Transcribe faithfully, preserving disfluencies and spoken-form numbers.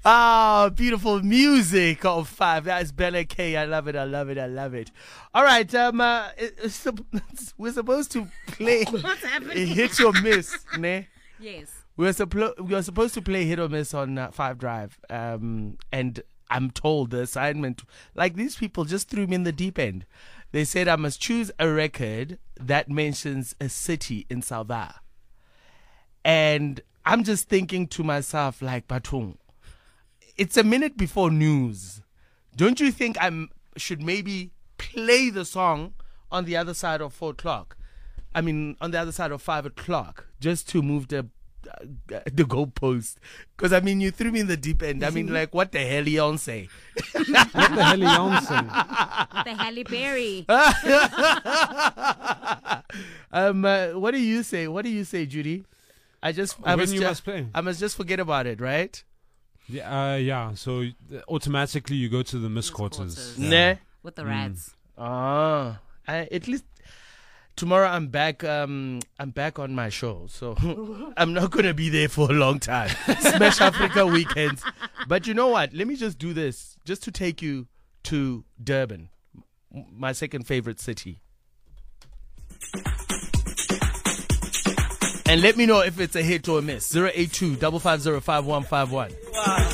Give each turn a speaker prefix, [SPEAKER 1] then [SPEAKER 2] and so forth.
[SPEAKER 1] Ah, beautiful music of five. That is Bella K. I love it. I love it. I love it. All right. Um, uh, it- it's, we're supposed to play
[SPEAKER 2] What's happening?
[SPEAKER 1] hit or miss, ne?
[SPEAKER 2] Yes.
[SPEAKER 1] We're supposed we are supposed to play hit or miss on uh, Five Drive. Um, and I'm told the assignment, like these people just threw me in the deep end. They said I must choose a record that mentions a city in South Africa. And I'm just thinking to myself, like, Batung, it's a minute before news. Don't you think I should maybe play the song on the other side of four o'clock? I mean, on the other side of five o'clock, just to move the uh, the goalpost. Because, I mean, you threw me in the deep end. I mean, like, what the hell, Beyonce?
[SPEAKER 3] What the hell are you saying?
[SPEAKER 2] The Halle Berry.
[SPEAKER 1] um, uh, what do you say? What do you say, Judy? I just, I
[SPEAKER 3] When
[SPEAKER 1] must
[SPEAKER 3] you
[SPEAKER 1] ju-
[SPEAKER 3] must play.
[SPEAKER 1] I must just forget about it, right?
[SPEAKER 3] Yeah, uh, yeah. So uh, automatically you go to the miss quarters.
[SPEAKER 2] quarters.
[SPEAKER 3] Yeah.
[SPEAKER 1] Nah.
[SPEAKER 2] With the rats.
[SPEAKER 1] Ah, I, at least tomorrow I'm back. Um, I'm back on my show, so I'm not gonna be there for a long time. Smash Africa weekends, but you know what? Let me just do this, just to take you to Durban, m- my second favorite city, and let me know if it's a hit or a miss. Zero eight two five five zero five one five one.